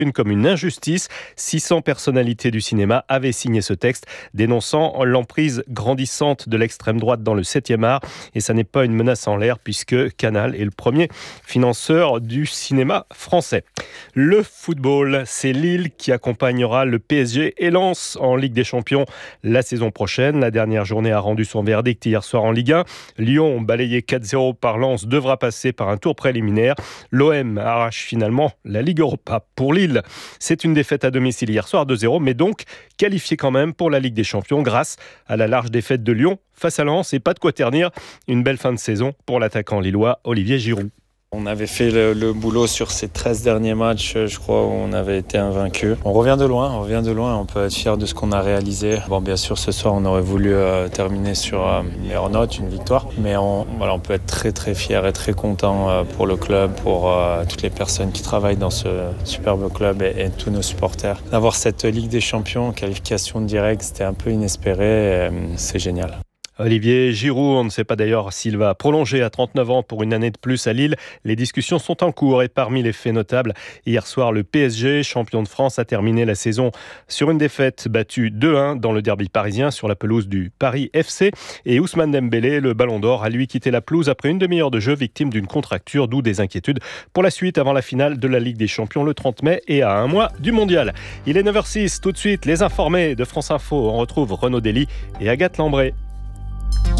comme une injustice. 600 personnalités du cinéma avaient signé ce texte dénonçant l'emprise grandissante de l'extrême droite dans le 7e art. Et ça n'est pas une menace en l'air puisque Canal est le premier financeur du cinéma français. Le football, c'est Lille qui accompagnera le PSG et Lens en Ligue des Champions la saison prochaine. La dernière journée a rendu son verdict hier soir en Ligue 1. Lyon, balayé 4-0 par Lens, devra passer par un tour préliminaire. L'OM arrache finalement la Ligue Europa. Pour Lille, c'est une défaite à domicile hier soir 2-0, mais donc qualifié quand même pour la Ligue des Champions grâce à la large défaite de Lyon face à Lens et pas de quoi ternir. Une belle fin de saison pour l'attaquant lillois Olivier Giroud. On avait fait le boulot sur ces 13 derniers matchs, je crois, où on avait été invaincu. On revient de loin, on peut être fier de ce qu'on a réalisé. Bon, bien sûr, ce soir, on aurait voulu terminer sur une meilleure note, une victoire. Mais on peut être très très fier et très content pour le club, pour toutes les personnes qui travaillent dans ce superbe club et tous nos supporters. D'avoir cette Ligue des Champions, qualification directe, c'était un peu inespéré, c'est génial. Olivier Giroud, on ne sait pas d'ailleurs s'il va prolonger à 39 ans pour une année de plus à Lille. Les discussions sont en cours et parmi les faits notables, hier soir, le PSG, champion de France, a terminé la saison sur une défaite battue 2-1 dans le derby parisien sur la pelouse du Paris FC. Et Ousmane Dembélé, le Ballon d'Or, a lui quitté la pelouse après une demi-heure de jeu, victime d'une contracture, d'où des inquiétudes pour la suite avant la finale de la Ligue des Champions le 30 mai et à un mois du Mondial. Il est 9h06, tout de suite, les informés de France Info. On retrouve Renaud Dely et Agathe Lambré.